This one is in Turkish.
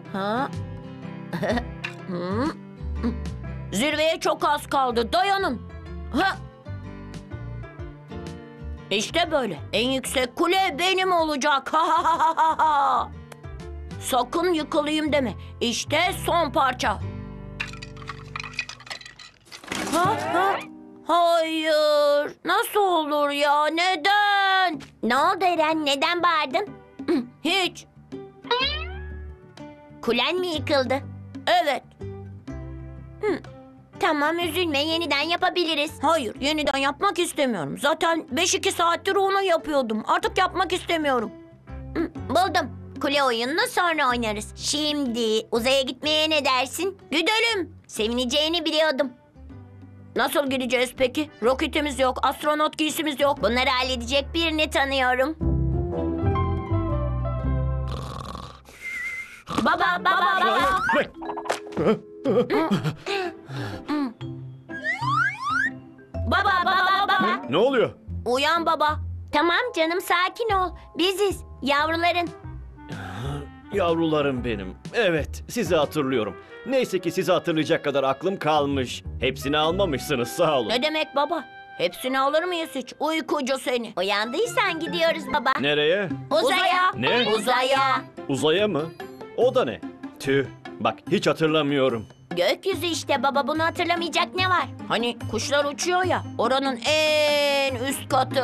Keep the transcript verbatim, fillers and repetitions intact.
Ha? Hı? Zirveye çok az kaldı. Dayanın. Ha? İşte böyle. En yüksek kule benim olacak. Ha ha ha ha ha. Sakın yıkılayım deme. İşte son parça. Ha ha. Hayır. Nasıl olur ya? Neden? Ne oldu Eren? Neden bağırdın? Hiç. Kulen mi yıkıldı? Evet. Tamam, üzülme, yeniden yapabiliriz. Hayır, yeniden yapmak istemiyorum. Zaten beş iki saattir onu yapıyordum. Artık yapmak istemiyorum. Hı, buldum. Kule oyununu sonra oynarız. Şimdi uzaya gitmeye ne dersin? Gidelim. Sevineceğini biliyordum. Nasıl gideceğiz peki? Roketimiz yok, astronot giysimiz yok. Bunları halledecek birini tanıyorum. Baba, baba, baba. Baba, baba, baba. Ne oluyor? Uyan baba. Tamam canım, sakin ol. Biziz, yavruların. Yavrularım benim. Evet, sizi hatırlıyorum. Neyse ki sizi hatırlayacak kadar aklım kalmış. Hepsini almamışsınız, sağ olun. Ne demek baba? Hepsini alır mıyız hiç? Uykucu seni. Uyandıysan gidiyoruz baba. Nereye? Uzaya. Ne? Uzaya. Uzaya mı? O da ne? Tüh, bak hiç hatırlamıyorum. Gökyüzü işte baba, bunu hatırlamayacak ne var? Hani kuşlar uçuyor ya, oranın en üst katı.